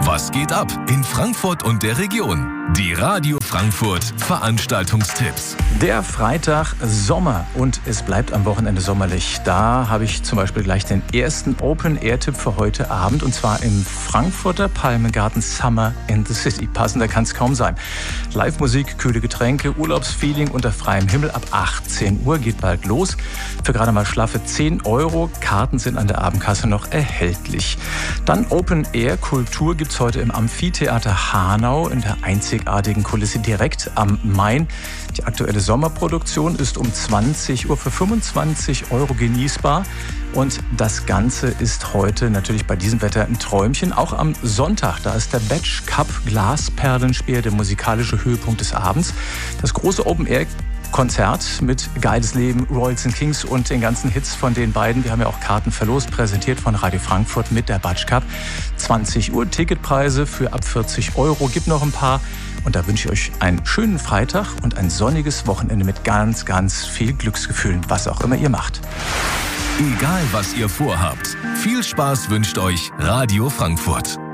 Was geht ab in Frankfurt und der Region? Die Radio Frankfurt Veranstaltungstipps. Der Freitag Sommer und es bleibt am Wochenende sommerlich. Da habe ich zum Beispiel gleich den ersten Open-Air-Tipp für heute Abend und zwar im Frankfurter Palmengarten Summer in the City. Passender kann es kaum sein. Live-Musik, kühle Getränke, Urlaubsfeeling unter freiem Himmel ab 18 Uhr geht bald los. Für gerade mal schlaffe 10 €. Karten sind an der Abendkasse noch erhältlich. Dann Open-Air-Kultur gibt es heute im Amphitheater Hanau in der einzigartigen Kulisse direkt am Main. Die aktuelle Sommerproduktion ist um 20 Uhr für 25 € genießbar. Und das Ganze ist heute natürlich bei diesem Wetter ein Träumchen. Auch am Sonntag, da ist der Batch Cup Glasperlenspiel der musikalische Höhepunkt des Abends. Das große Open-Air-Konzert mit Geiles Leben, Royals & Kings und den ganzen Hits von den beiden. Wir haben ja auch Karten verlost, präsentiert von Radio Frankfurt mit der Batch Cup. 20 Uhr Ticketpreise für ab 40 €, gibt noch ein paar. Und da wünsche ich euch einen schönen Freitag und ein sonniges Wochenende mit ganz, ganz viel Glücksgefühlen, was auch immer ihr macht. Egal was ihr vorhabt, viel Spaß wünscht euch Radio Frankfurt.